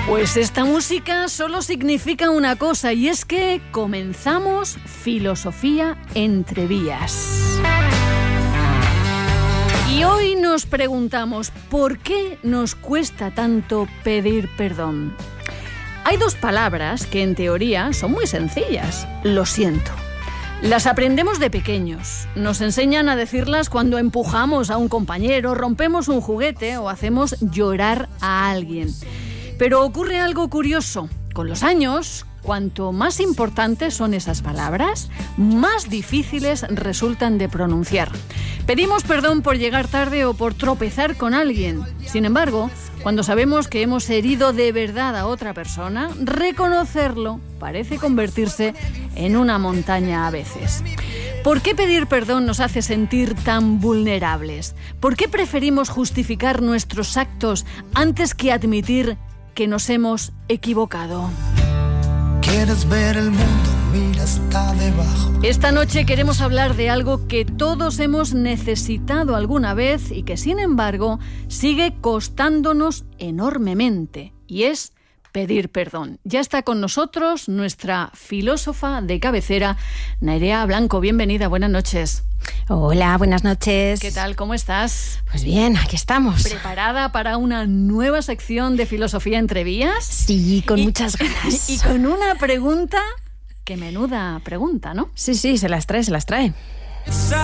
Pues esta música solo significa una cosa, y es que comenzamos Filosofía entre vías. Y hoy nos preguntamos, ¿por qué nos cuesta tanto pedir perdón? Hay dos palabras que en teoría son muy sencillas. Lo siento. Las aprendemos de pequeños. Nos enseñan a decirlas cuando empujamos a un compañero, rompemos un juguete o hacemos llorar a alguien. Pero ocurre algo curioso. Con los años, cuanto más importantes son esas palabras, más difíciles resultan de pronunciar. Pedimos perdón por llegar tarde o por tropezar con alguien. Sin embargo, cuando sabemos que hemos herido de verdad a otra persona, reconocerlo parece convertirse en una montaña a veces. ¿Por qué pedir perdón nos hace sentir tan vulnerables? ¿Por qué preferimos justificar nuestros actos antes que admitir que nos hemos equivocado? ¿Quieres ver el mundo? Mira, está debajo. Esta noche queremos hablar de algo que todos hemos necesitado alguna vez y que, sin embargo, sigue costándonos enormemente, y es pedir perdón. Ya está con nosotros nuestra filósofa de cabecera, Nerea Blanco. Bienvenida, buenas noches. Hola, buenas noches. ¿Qué tal? ¿Cómo estás? Pues bien, aquí estamos. ¿Preparada para una nueva sección de Filosofía entre vías? Sí, con muchas ganas. Y con una pregunta, que menuda pregunta, ¿no? Sí, se las trae.